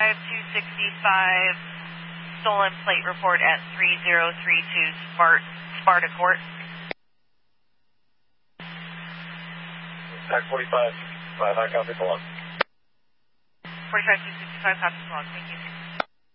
265, stolen plate report at 3032 Sparta Court. Attack 45, I copy the log. 45, 265, copy the log, thank you.